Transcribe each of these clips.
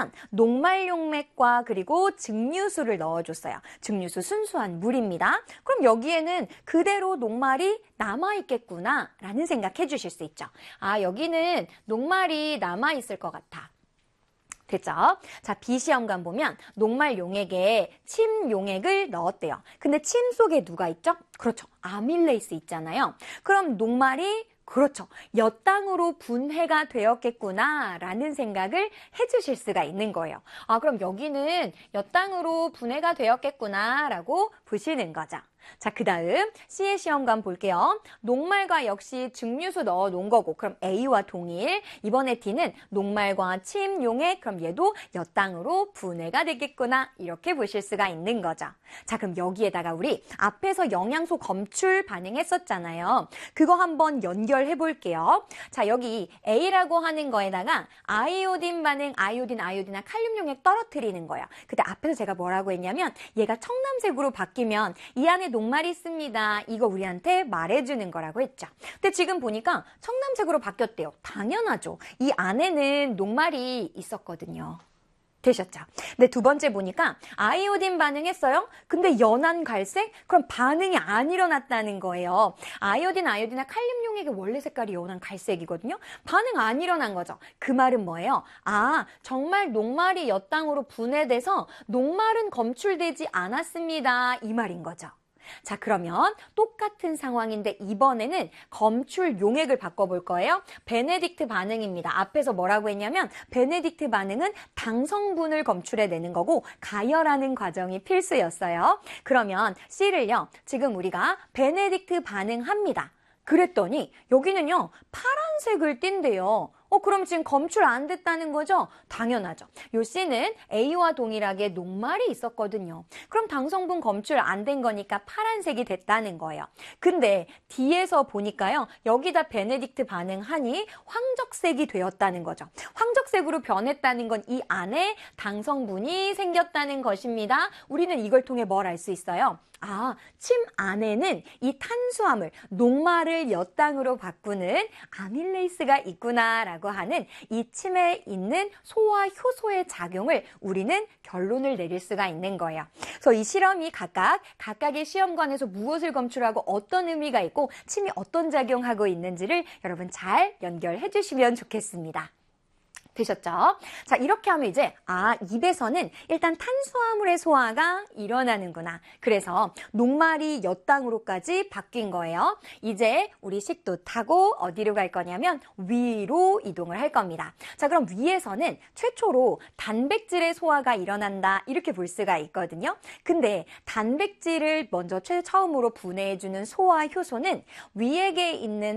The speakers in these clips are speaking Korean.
보면 녹말용맥과 그리고 증류수를 넣어줬어요. 증류수 순수한 물입니다. 그럼 여기에는 그대로 녹말이 남아있겠구나 라는 생각해 주실 수 있죠. 아, 여기는 녹말이 남아있을 것 같아. 됐죠? 자, B시험관 보면 녹말 용액에 침 용액을 넣었대요. 근데 침 속에 누가 있죠? 그렇죠. 아밀레이스 있잖아요. 그럼 녹말이 그렇죠. 엿당으로 분해가 되었겠구나 라는 생각을 해주실 수가 있는 거예요. 아, 그럼 여기는 엿당으로 분해가 되었겠구나 라고 보시는 거죠. 자, 그 다음 C의 시험관 볼게요. 녹말과 역시 증류수 넣어 놓은 거고, 그럼 A와 동일. 이번에 D는 녹말과 침 용액, 그럼 얘도 엿당으로 분해가 되겠구나 이렇게 보실 수가 있는 거죠. 자, 그럼 여기에다가 우리 앞에서 영양소 검출 반응했었잖아요. 그거 한번 연결해 볼게요. 자, 여기 A라고 하는 거에다가 아이오딘 반응, 아이오딘이나 칼륨 용액 떨어뜨리는 거예요. 근데 앞에서 제가 뭐라고 했냐면 얘가 청남색으로 바뀌면 이 안에 녹말이 있습니다. 이거 우리한테 말해주는 거라고 했죠. 근데 지금 보니까 청남색으로 바뀌었대요. 당연하죠. 이 안에는 녹말이 있었거든요. 되셨죠? 근데 두 번째 보니까 아이오딘 반응했어요? 근데 연한 갈색? 그럼 반응이 안 일어났다는 거예요. 아이오딘이나 칼륨 용액의 원래 색깔이 연한 갈색이거든요. 반응 안 일어난 거죠. 그 말은 뭐예요? 아, 정말 녹말이 엿당으로 분해돼서 녹말은 검출되지 않았습니다. 이 말인 거죠. 자, 그러면 똑같은 상황인데 이번에는 검출 용액을 바꿔볼 거예요. 베네딕트 반응입니다. 앞에서 뭐라고 했냐면 베네딕트 반응은 당 성분을 검출해내는 거고 가열하는 과정이 필수였어요. 그러면 C를요. 지금 우리가 베네딕트 반응합니다. 그랬더니 여기는요. 파란색을 띈대요. 그럼 지금 검출 안 됐다는 거죠? 당연하죠. 요 C는 A와 동일하게 녹말이 있었거든요. 그럼 당성분 검출 안 된 거니까 파란색이 됐다는 거예요. 근데 D에서 보니까요. 여기다 베네딕트 반응하니 황적색이 되었다는 거죠. 황적색으로 변했다는 건 이 안에 당성분이 생겼다는 것입니다. 우리는 이걸 통해 뭘 알 수 있어요? 아, 침 안에는 이 탄수화물, 녹말을 엿당으로 바꾸는 아밀레이스가 있구나라고 하는 이 침에 있는 소화 효소의 작용을 우리는 결론을 내릴 수가 있는 거예요. 그래서 이 실험이 각각의 시험관에서 무엇을 검출하고 어떤 의미가 있고 침이 어떤 작용하고 있는지를 여러분 잘 연결해 주시면 좋겠습니다. 되셨죠? 자, 이렇게 하면 이제 입에서는 일단 탄수화물의 소화가 일어나는구나. 그래서 녹말이 엿당으로까지 바뀐 거예요. 이제 우리 식도 타고 어디로 갈 거냐면 위로 이동을 할 겁니다. 자, 그럼 위에서는 최초로 단백질의 소화가 일어난다. 이렇게 볼 수가 있거든요. 근데 단백질을 먼저 처음으로 분해해주는 소화 효소는 위액에 있는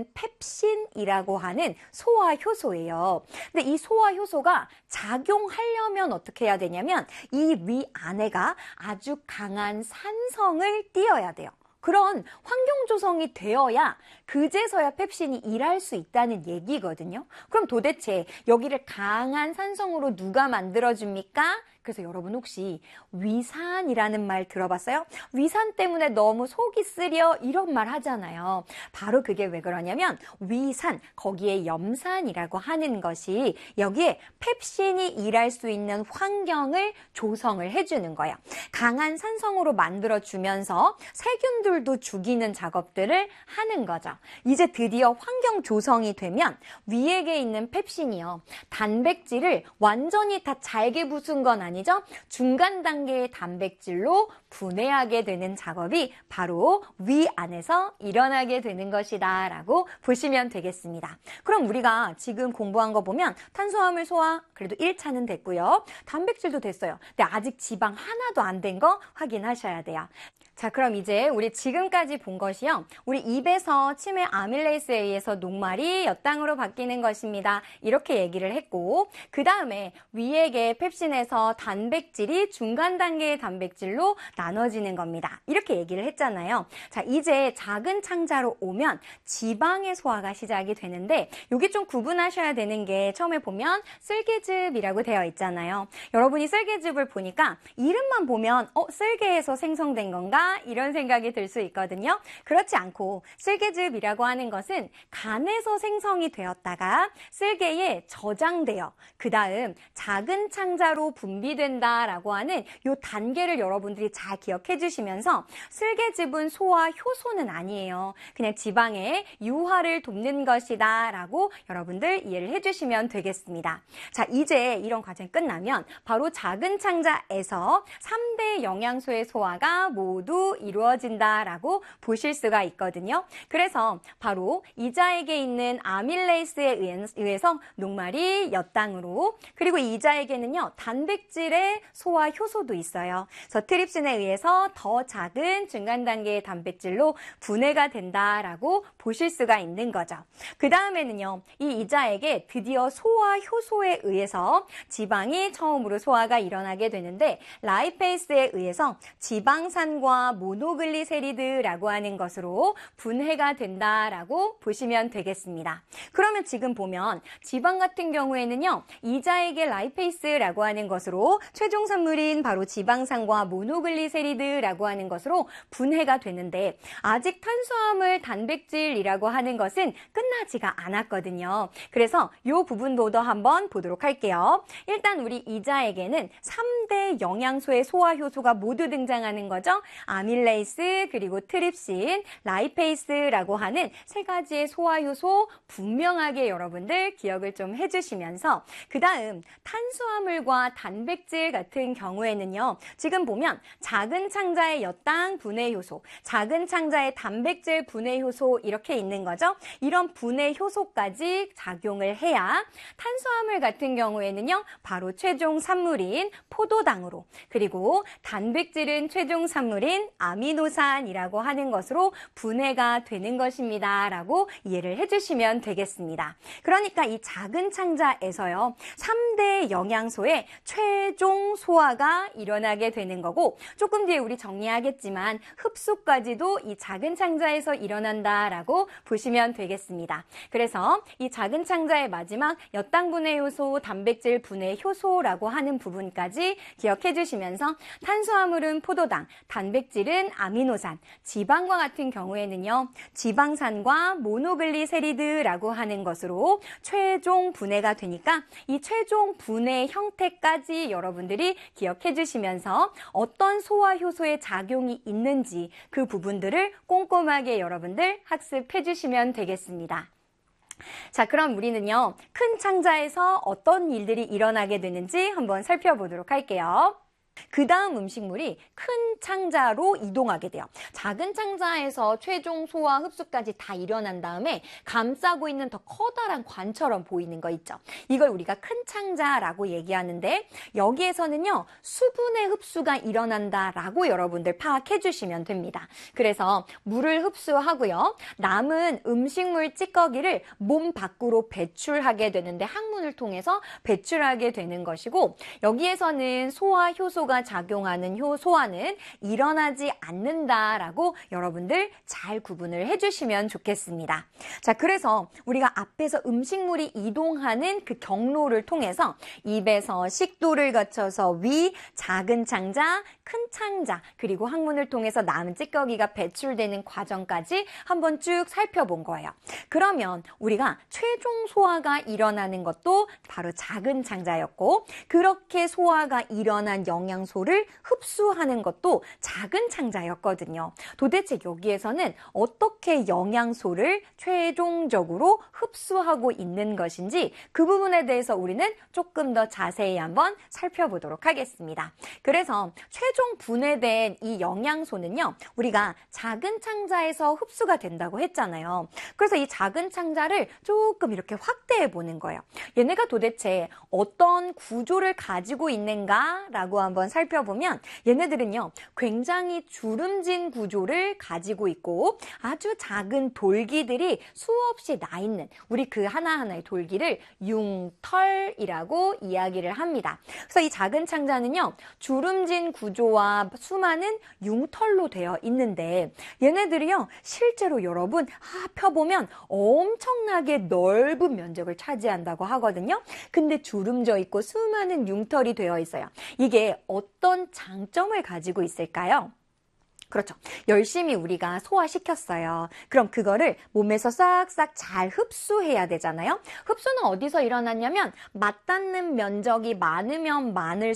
펩신이라고 하는 소화 효소예요. 근데 이 소화 효소가 작용하려면 어떻게 해야 되냐면 이 위 안에가 아주 강한 산성을 띄어야 돼요. 그런 환경 조성이 되어야 그제서야 펩신이 일할 수 있다는 얘기거든요. 그럼 도대체 여기를 강한 산성으로 누가 만들어줍니까? 그래서 여러분 혹시 위산이라는 말 들어봤어요? 위산 때문에 너무 속이 쓰려 이런 말 하잖아요. 바로 그게 왜 그러냐면 위산, 거기에 염산이라고 하는 것이 여기에 펩신이 일할 수 있는 환경을 조성을 해주는 거예요. 강한 산성으로 만들어주면서 세균들도 죽이는 작업들을 하는 거죠. 이제 드디어 환경 조성이 되면 위액에 있는 펩신이요. 단백질을 완전히 다 잘게 부순 건 아니죠. 중간 단계의 단백질로 분해하게 되는 작업이 바로 위 안에서 일어나게 되는 것이다 라고 보시면 되겠습니다. 그럼 우리가 지금 공부한 거 보면 탄수화물 소화 그래도 1차는 됐고요. 단백질도 됐어요. 근데 아직 지방 하나도 안 된 거 확인하셔야 돼요. 자, 그럼 이제 우리 지금까지 본 것이요. 우리 입에서 침의 아밀레이스에 의해서 녹말이 엿당으로 바뀌는 것입니다. 이렇게 얘기를 했고 그 다음에 위액의 펩신에서 단백질이 중간 단계의 단백질로 나눠지는 겁니다. 이렇게 얘기를 했잖아요. 자, 이제 작은 창자로 오면 지방의 소화가 시작이 되는데 여기 좀 구분하셔야 되는 게 처음에 보면 쓸개즙이라고 되어 있잖아요. 여러분이 쓸개즙을 보니까 이름만 보면 쓸개에서 생성된 건가? 건가? 이런 생각이 들 수 있거든요. 그렇지 않고 쓸개즙이라고 하는 것은 간에서 생성이 되었다가 쓸개에 저장되어 그 다음 작은 창자로 분비된다라고 하는 이 단계를 여러분들이 잘 기억해 주시면서 쓸개즙은 소화 효소는 아니에요. 그냥 지방의 유화를 돕는 것이다 라고 여러분들 이해를 해주시면 되겠습니다. 자, 이제 이런 과정이 끝나면 바로 작은 창자에서 3대 영양소의 소화가 모두 이루어진다라고 보실 수가 있거든요. 그래서 바로 이자액에 있는 아밀레이스에 의해서 녹말이 엿당으로, 그리고 이자액에는요 단백질의 소화 효소도 있어요. 그래서 트립신에 의해서 더 작은 중간 단계의 단백질로 분해가 된다라고 보실 수가 있는 거죠. 그 다음에는요, 이 이자액에 드디어 소화 효소에 의해서 지방이 처음으로 소화가 일어나게 되는데 라이페이스에 의해서 지방산과 모노글리세리드라고 하는 것으로 분해가 된다라고 보시면 되겠습니다. 그러면 지금 보면 지방 같은 경우에는요, 이자액의 라이페이스라고 하는 것으로 최종 산물인 바로 지방산과 모노글리세리드라고 하는 것으로 분해가 되는데 아직 탄수화물 단백질이라고 하는 것은 끝나지가 않았거든요. 그래서 이 부분도 더 한번 보도록 할게요. 일단 우리 이자에게는 3대 영양소의 소화 효소가 모두 등장하는 거죠. 아밀레이스, 그리고 트립신, 라이페이스라고 하는 세 가지의 소화 효소 분명하게 여러분들 기억을 좀 해주시면서 그 다음 탄수화물과 단백질 같은 경우에는요. 지금 보면 작은 창자의 엿당 분해 효소, 작은 창자의 단백질 분해 효소 이렇게 있는 거죠. 이런 분해 효소까지 작용을 해야 탄수화물 같은 경우에는요. 바로 최종 산물인 포도당으로, 그리고 단백질은 최종 산물인 아미노산이라고 하는 것으로 분해가 되는 것입니다. 라고 이해를 해주시면 되겠습니다. 그러니까 이 작은 창자에서요. 3대 영양소의 최종 소화가 일어나게 되는 거고 조금 뒤에 우리 정리하겠지만 흡수까지도 이 작은 창자에서 일어난다라고 보시면 되겠습니다. 그래서 이 작은 창자의 마지막 엿당 분해 효소, 단백질 분해 효소라고 하는 부분까지 기억해 주시면서 탄수화물은 포도당, 단백질은 아미노산, 지방과 같은 경우에는요. 지방산과 모노글리세리드라고 하는 것으로 최종 분해가 되니까 이 최종 분해 형태까지 여러분들이 기억해 주시면서 어떤 소화 효소의 작용이 있는지 그 부분들을 꼼꼼하게 여러분들 학습해 주시면 되겠습니다. 자, 그럼 우리는요, 큰 창자에서 어떤 일들이 일어나게 되는지 한번 살펴보도록 할게요. 그 다음 음식물이 큰 창자로 이동하게 돼요. 작은 창자에서 최종 소화 흡수까지 다 일어난 다음에 감싸고 있는 더 커다란 관처럼 보이는 거 있죠. 이걸 우리가 큰 창자라고 얘기하는데 여기에서는요. 수분의 흡수가 일어난다라고 여러분들 파악해 주시면 됩니다. 그래서 물을 흡수하고요. 남은 음식물 찌꺼기를 몸 밖으로 배출하게 되는데 항문을 통해서 배출하게 되는 것이고 여기에서는 소화 효소가 작용하는 소화는 일어나지 않는다라고 여러분들 잘 구분을 해주시면 좋겠습니다. 자, 그래서 우리가 앞에서 음식물이 이동하는 그 경로를 통해서 입에서 식도를 거쳐서 위, 작은 창자, 큰 창자, 그리고 항문을 통해서 남은 찌꺼기가 배출되는 과정까지 한번 쭉 살펴본 거예요. 그러면 우리가 최종 소화가 일어나는 것도 바로 작은 창자였고 그렇게 소화가 일어난 영양소를 흡수하는 것도 작은 창자였거든요. 도대체 여기에서는 어떻게 영양소를 최종적으로 흡수하고 있는 것인지 그 부분에 대해서 우리는 조금 더 자세히 한번 살펴보도록 하겠습니다. 그래서 최종 분해된 이 영양소는요. 우리가 작은 창자에서 흡수가 된다고 했잖아요. 그래서 이 작은 창자를 조금 이렇게 확대해 보는 거예요. 얘네가 도대체 어떤 구조를 가지고 있는가라고 한번 살펴보면 얘네들은요. 굉장히 주름진 구조를 가지고 있고 아주 작은 돌기들이 수없이 나 있는 우리 그 하나하나의 돌기를 융털이라고 이야기를 합니다. 그래서 이 작은 창자는요. 주름진 구조와 수많은 융털로 되어 있는데 얘네들이요. 실제로 여러분 펴보면 엄청나게 넓은 면적을 차지한다고 하거든요. 근데 주름져 있고 수많은 융털이 되어 있어요. 이게 어떤 장점을 가지고 있을까요? 그렇죠. 열심히 우리가 소화시켰어요. 그럼 그거를 몸에서 싹싹 잘 흡수해야 되잖아요. 흡수는 어디서 일어났냐면 맞닿는 면적이 많으면